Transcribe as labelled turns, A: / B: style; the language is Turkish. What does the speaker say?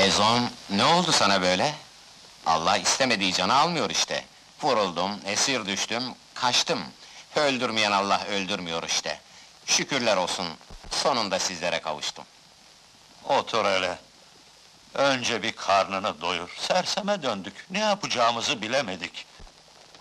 A: Feyzon, ne oldu sana böyle? Allah istemediği canı almıyor işte. Vuruldum, esir düştüm, kaçtım. Öldürmeyen Allah öldürmüyor işte. Şükürler olsun, sonunda sizlere kavuştum.
B: Otur hele. Önce bir karnını doyur. Serseme döndük. Ne yapacağımızı bilemedik.